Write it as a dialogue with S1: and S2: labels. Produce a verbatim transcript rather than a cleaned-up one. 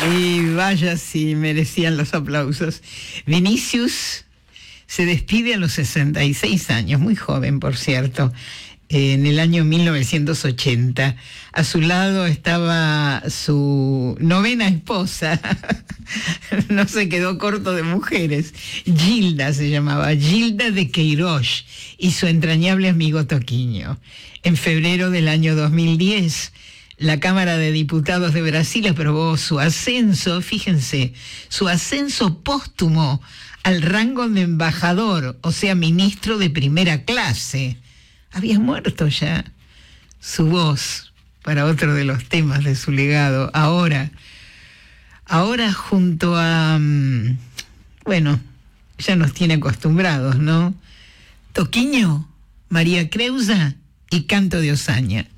S1: Y vaya si merecían los aplausos. Vinicius se despide a los sesenta y seis años, muy joven, por cierto, en el año mil novecientos ochenta. A su lado estaba su novena esposa, no se quedó corto de mujeres. Gilda se llamaba, Gilda de Queiroz, y su entrañable amigo Toquinho. En febrero del año dos mil diez, la Cámara de Diputados de Brasil aprobó su ascenso, fíjense, su ascenso póstumo al rango de embajador, o sea, ministro de primera clase. Había muerto ya. Su voz para otro de los temas de su legado. Ahora, ahora junto a, bueno, ya nos tiene acostumbrados, ¿no? Toquinho, María Creusa y Canto de Osaña.